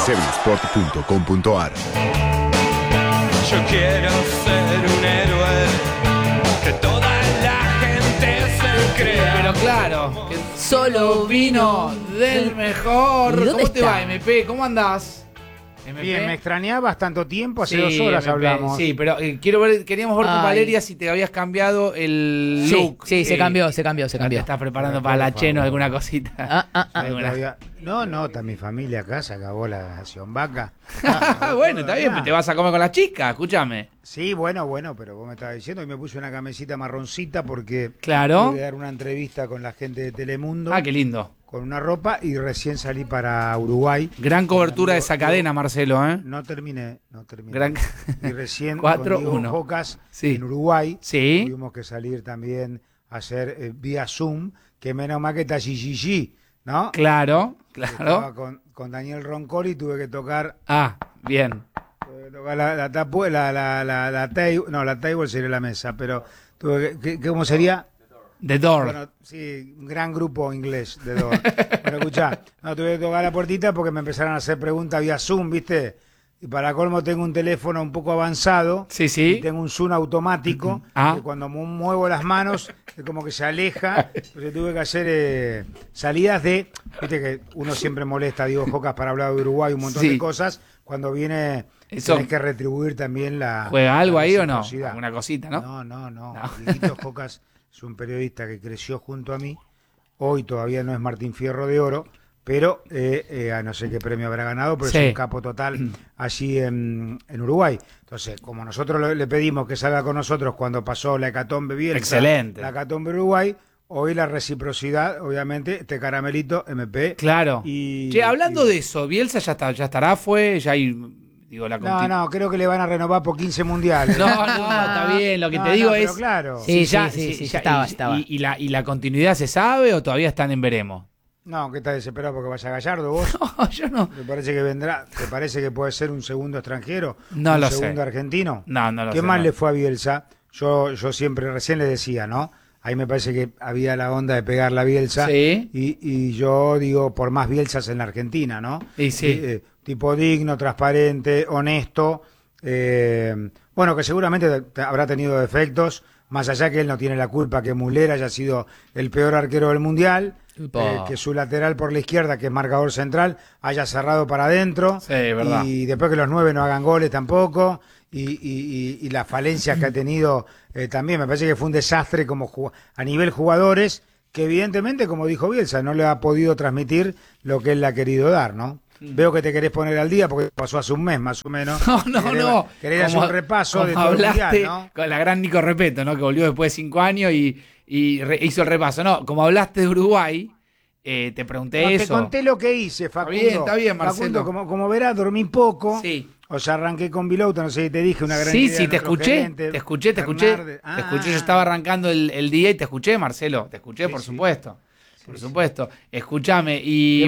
7sport.com.ar. Yo quiero ser un héroe, que toda la gente se crea. Pero claro, que solo vino del mejor. ¿Y dónde ¿Cómo te está? va, MP? ¿Cómo andás? MP. Bien, me extrañabas tanto tiempo, hace Sí, 2 horas MP, hablamos. Sí, pero queríamos ver con Ay. Valeria si te habías cambiado el Sí, look. sí, se cambió. ¿Te estás preparando Por para la favor. Cheno alguna cosita? No, está mi familia acá, se acabó la nación vaca. Bueno, está bien, Ya. te vas a comer con las chicas, escúchame. Sí, bueno, pero vos me estabas diciendo y me puse una camisita marroncita porque Claro. voy a dar una entrevista con la gente de Telemundo Ah, qué lindo. con una ropa y recién salí para Uruguay. Gran cobertura de esa cadena, Marcelo, ¿eh? No terminé. Gran... Y recién 4-1. con Diego Jocas Sí. en Uruguay Sí. tuvimos que salir también a hacer vía Zoom, que menos mal que está Gigi, ¿no? Claro, Estaba claro. con Daniel Roncoli, tuve que tocar Ah, bien. la table sería la mesa, pero tuve ¿cómo sería? The Door. Bueno, sí, un gran grupo inglés de Door. Pero escuchá, no tuve que tocar la puertita porque me empezaron a hacer preguntas vía Zoom, ¿viste? Y para colmo tengo un teléfono un poco avanzado. Sí, sí. Y tengo un zoom automático que cuando muevo las manos es como que se aleja. Entonces tuve que hacer salidas de... Viste que uno siempre molesta a Diego Jocas para hablar de Uruguay, un montón Sí. de cosas. Cuando viene Eso- tenés que retribuir también la... ¿Juega algo la ahí o no? reciprocidad. Alguna cosita, ¿no? No. Dieguito Jocas es un periodista que creció junto a mí. Hoy todavía no es Martín Fierro de Oro, pero no sé qué premio habrá ganado, pero Sí. es un capo total allí en Uruguay. Entonces, como nosotros le pedimos que salga con nosotros cuando pasó la hecatombe Bielsa, Excelente. la hecatombe Uruguay, hoy la reciprocidad, obviamente, este caramelito MP. Claro. Y, Che, hablando y- de eso, Bielsa ya estará, ya hay, digo, la No, creo que le van a renovar por 15 mundiales. No, está bien, lo que te digo pero es... claro. Sí, sí, estaba. ¿Y la continuidad se sabe o todavía están en veremos? No, que estás desesperado porque vaya Gallardo vos. No, yo no. ¿Te parece que vendrá? ¿Te parece que puede ser un segundo extranjero? No ¿Un lo sé. segundo argentino? No lo ¿Qué sé, mal no. le fue a Bielsa? Yo siempre, recién le decía, ¿no? Ahí me parece que había la onda de pegar la Bielsa. Sí. Y yo digo, por más Bielsas en la Argentina, ¿no? Y sí. Tipo digno, transparente, honesto. Bueno, que seguramente habrá tenido defectos, más allá que él no tiene la culpa que Muslera haya sido el peor arquero del Mundial. Que su lateral por la izquierda, que es marcador central, haya cerrado para adentro. Sí, verdad. Y después que los 9 no hagan goles tampoco. Y las falencias que ha tenido también. Me parece que fue un desastre como a nivel jugadores, que evidentemente, como dijo Bielsa, no le ha podido transmitir lo que él le ha querido dar, ¿no? Veo que te querés poner al día porque pasó hace un mes más o menos. No. Querés hacer un repaso de todo el hablaste mundial, ¿no? con la gran Nico Repeto, ¿no? Que volvió después de 5 años y hizo el repaso. No, como hablaste de Uruguay, te pregunté No, eso. te conté lo que hice, Facundo. Está bien, Marcelo. Facundo, como verás, dormí poco. Sí. O sea, arranqué con Bilouta, no sé si te dije, una gran Sí, idea sí, de te nuestro escuché, gerente, te escuché. Fernández. Te escuché, yo estaba arrancando el día y te escuché, Marcelo. Te escuché, Sí, por sí. supuesto. Por Sí, supuesto. Escúchame, y